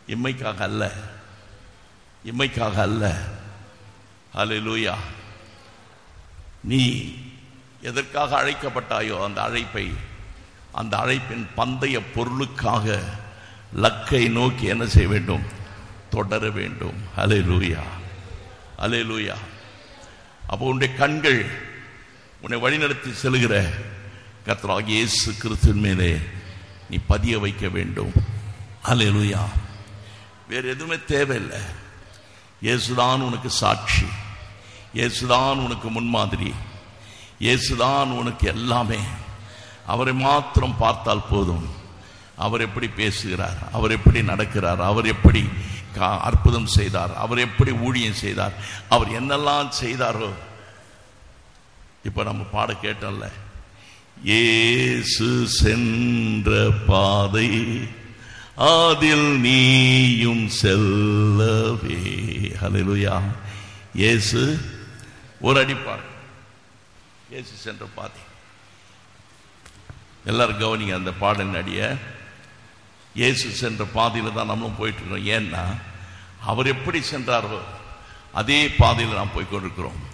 இம்மைக்காக அல்ல, இம்மைக்காக அல்ல. ஹல்லேலூயா. நீ எதற்காக அழைக்கப்பட்டாயோ அந்த அழைப்பை, அந்த அழைப்பின் பந்தய பொருளுக்காக லக்கை நோக்கி என்ன செய்ய வேண்டும்? தொடர வேண்டும். ஹல்லேலூயா, ஹல்லேலூயா. அப்போ உன்னுடைய கண்கள் உன்னை வழிநடத்தி செல்கிற கர்த்தராகிய இயேசு கிறிஸ்துவின் மேலே நீ பதிய வைக்க வேண்டும். ஹல்லேலூயா. வேறு எதுவுமே தேவையில்லை. இயேசுதான் உனக்கு சாட்சி, இயேசுதான் உனக்கு முன்மாதிரி, இயேசுதான் உனக்கு எல்லாமே. அவரை மாத்திரம் பார்த்தால் போதும். அவர் எப்படி பேசுகிறார், அவர் எப்படி நடக்கிறார், அவர் எப்படி அற்புதம் செய்தார், அவர் எப்படி ஊழியம் செய்தார், அவர் என்னெல்லாம் செய்தாரோ. இப்ப நம்ம பாட கேட்டோம்ல, இயேசு சென்ற பாதை அதில் நீயும் செல்லவே. ஹல்லேலூயா. இயேசு ஒரு அடிப்பார். இயேசு சென்ற பாதை. எல்லாரும் கவனிங்க அந்த பாடலின் அடிய. இயேசு சென்ற பாதையில் தான் நம்மளும் போயிட்டு இருக்கோம். ஏன்னா அவர் எப்படி சென்றாரோ அதே பாதையில் நாம் போய் கொண்டிருக்கிறோம்.